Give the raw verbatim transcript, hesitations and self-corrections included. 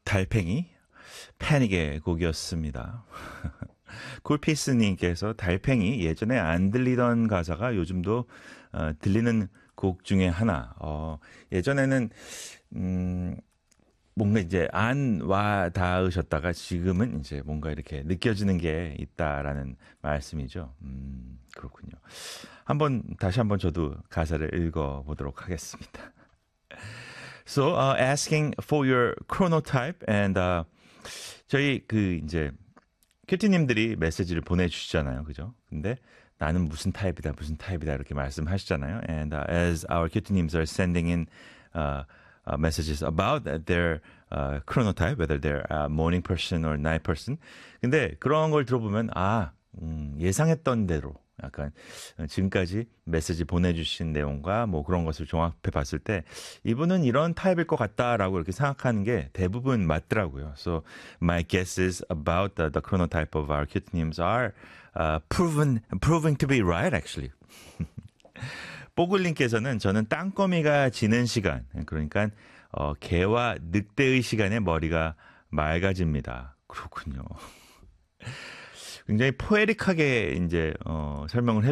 달팽이 패닉의 곡이었습니다. 쿨피스님께서 달팽이 예전에 안 들리던 가사가 요즘도 어, 들리는 곡 중에 하나. 어, 예전에는 음, 뭔가 이제 안 와 닿으셨다가 지금은 이제 뭔가 이렇게 느껴지는 게 있다라는 말씀이죠. 음, 그렇군요. 한번 다시 한번 저도 가사를 읽어 보도록 하겠습니다. So, uh, asking for your chronotype and uh, 저희 그 이제 큐티님들이 메시지를 보내주시잖아요, 그죠? 근데 나는 무슨 타입이다, 무슨 타입이다 이렇게 말씀하시잖아요. And uh, as our 큐티님s are sending in uh, uh, messages about their uh, chronotype, whether they're a morning person or night person. 근데 그런 걸 들어보면 아 음, 예상했던 대로. 약간 지금까지 메시지 보내주신 내용과 뭐 그런 것을 종합해 봤을 때 이분은 이런 타입일 것 같다라고 이렇게 생각하는 게 대부분 맞더라고요. So my guesses about the, the chronotype of our cutenames are uh, proven proving to be right actually. 뽀글님께서는 저는 땅거미가 지는 시간 그러니까 어, 개와 늑대의 시간에 머리가 맑아집니다. 그렇군요. 굉장히 포에릭하게 이제 어, 설명을 해